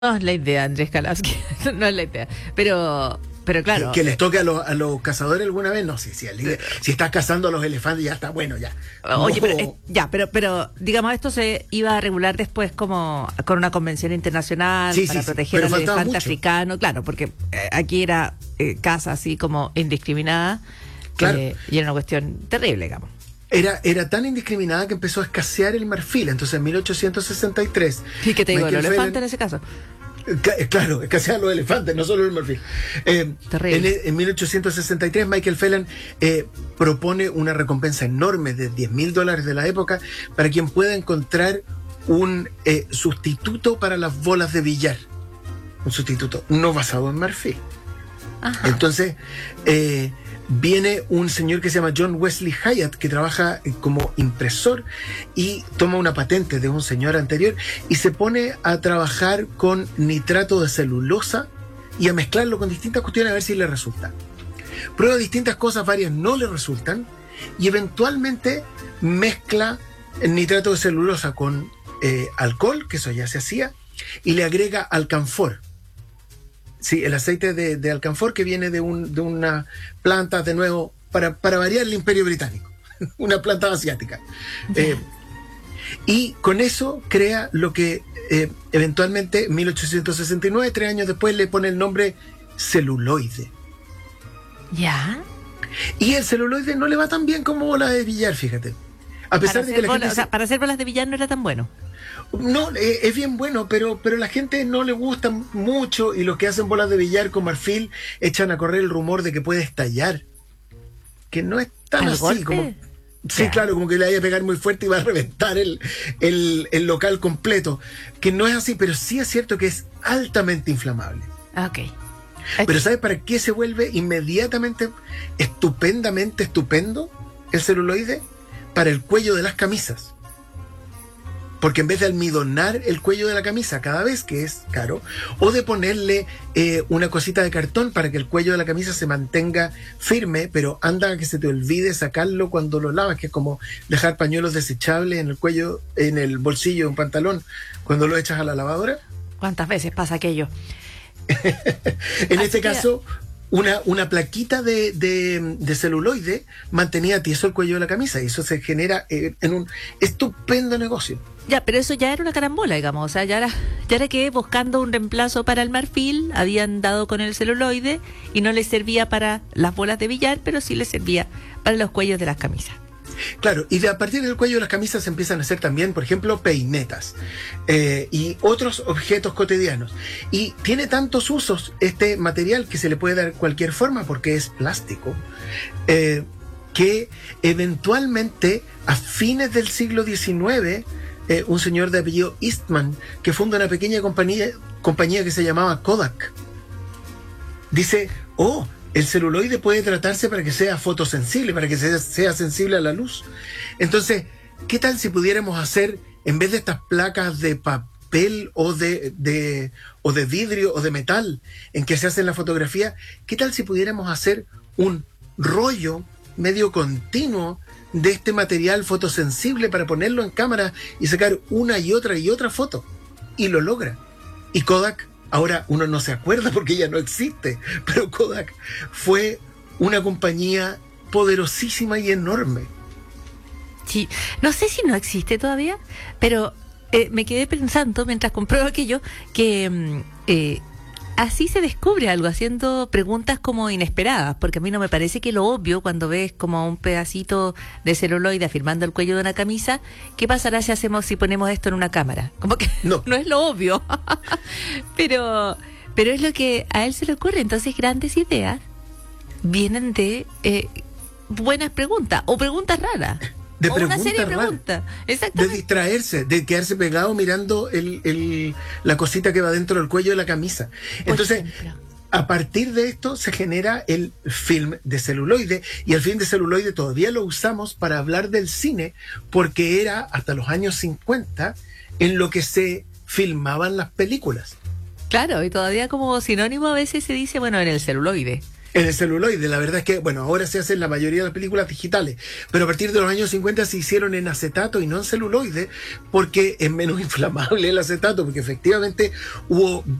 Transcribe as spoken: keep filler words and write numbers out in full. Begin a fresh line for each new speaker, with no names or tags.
No es la idea, Andrés Kalaski, no es la idea. Pero, pero claro.
Que, que les toque a los, a los cazadores alguna vez, no sé, si, si, si estás cazando a los elefantes ya está bueno, ya.
Oye,
no.
pero, eh, ya, pero, pero digamos, esto se iba a regular después como con una convención internacional
sí,
para
sí,
proteger
sí,
al elefante
mucho.
africano, claro, porque eh, aquí era eh, caza así como indiscriminada,
claro.
eh, y era una cuestión terrible, digamos.
Era, era tan indiscriminada que empezó a escasear el marfil. Entonces, en mil ochocientos sesenta y tres...
¿Y qué te digo, el
Michael
elefante
Phelan,
en ese caso?
Claro, escasean los elefantes, no solo el marfil. Eh, en, en mil ochocientos sesenta y tres, Michael Phelan eh, propone una recompensa enorme de diez mil dólares de la época para quien pueda encontrar un eh, sustituto para las bolas de billar. Un sustituto no basado en marfil.
Ajá.
Entonces, eh, viene un señor que se llama John Wesley Hyatt, que trabaja como impresor y toma una patente de un señor anterior y se pone a trabajar con nitrato de celulosa y a mezclarlo con distintas cuestiones a ver si le resulta. Prueba distintas cosas, varias no le resultan y eventualmente mezcla el nitrato de celulosa con eh, alcohol, que eso ya se hacía, y le agrega alcanfor. Sí, el aceite de, de alcanfor que viene de, un, de una planta, de nuevo, para, para variar el Imperio Británico, una planta asiática. Eh, y con eso crea lo que eh, eventualmente, en mil ochocientos sesenta y nueve, tres años después, le pone el nombre celuloide.
¿Ya?
Y el celuloide no le va tan bien como bola de billar, fíjate. A pesar de que la
bola,
gente...
o sea, para hacer bolas de billar no era tan bueno.
No, eh, es bien bueno, pero, pero la gente no le gusta mucho y los que hacen bolas de billar con marfil echan a correr el rumor de que puede estallar. Que no es tan así
golpe?
como... Sí,
ya.
Claro, como que le vaya a pegar muy fuerte y va a reventar el, el, el local completo. Que no es así, pero sí es cierto que es altamente inflamable.
Ok.
Pero ¿sabes para qué se vuelve inmediatamente estupendamente estupendo el celuloide? Para el cuello de las camisas. Porque en vez de almidonar el cuello de la camisa cada vez, que es caro, o de ponerle eh, una cosita de cartón para que el cuello de la camisa se mantenga firme, pero anda que se te olvide sacarlo cuando lo lavas, que es como dejar pañuelos desechables en el cuello, en el bolsillo de un pantalón, cuando lo echas a la lavadora.
¿Cuántas veces pasa aquello?
En
Así
este
que...
caso, una, una plaquita de, de, de celuloide mantenía tieso el cuello de la camisa y eso se genera eh, en un estupendo negocio.
Ya, pero eso ya era una carambola, digamos, o sea, ya era, ya era que buscando un reemplazo para el marfil, habían dado con el celuloide y no les servía para las bolas de billar, pero sí les servía para los cuellos de las camisas.
Claro, y de a partir del cuello de las camisas se empiezan a hacer también, por ejemplo, peinetas eh, y otros objetos cotidianos. Y tiene tantos usos este material que se le puede dar cualquier forma porque es plástico, eh, que eventualmente a fines del siglo diecinueve, eh, un señor de apellido Eastman, que funda una pequeña compañía, compañía que se llamaba Kodak, dice, oh, el celuloide puede tratarse para que sea fotosensible, para que sea, sea sensible a la luz. Entonces, ¿qué tal si pudiéramos hacer, en vez de estas placas de papel o de, de, o de vidrio o de metal en que se hace la fotografía, qué tal si pudiéramos hacer un rollo medio continuo de este material fotosensible para ponerlo en cámara y sacar una y otra y otra foto? Y lo logra. Y Kodak, ahora uno no se acuerda porque ya no existe, pero Kodak fue una compañía poderosísima y enorme.
Sí, no sé si no existe todavía, pero eh, me quedé pensando mientras compruebo aquello que eh, así se descubre algo, haciendo preguntas como inesperadas, porque a mí no me parece que lo obvio cuando ves como un pedacito de celuloide afirmando el cuello de una camisa, ¿qué pasará si hacemos, si ponemos esto en una cámara? Como que no, no es lo obvio, pero, pero es lo que a él se le ocurre. Entonces grandes ideas vienen de eh, buenas preguntas o preguntas raras.
De
o una serie de preguntas.
De distraerse, de quedarse pegado mirando el, el, la cosita que va dentro del cuello de la camisa. Entonces, a partir de esto se genera el film de celuloide, y el film de celuloide todavía lo usamos para hablar del cine, porque era hasta los años cincuenta en lo que se filmaban las películas.
Claro, y todavía como sinónimo a veces se dice, bueno, en el celuloide.
En el celuloide, la verdad es que, bueno, ahora se hacen la mayoría de las películas digitales, pero a partir de los años cincuenta se hicieron en acetato y no en celuloide, porque es menos inflamable el acetato, porque efectivamente hubo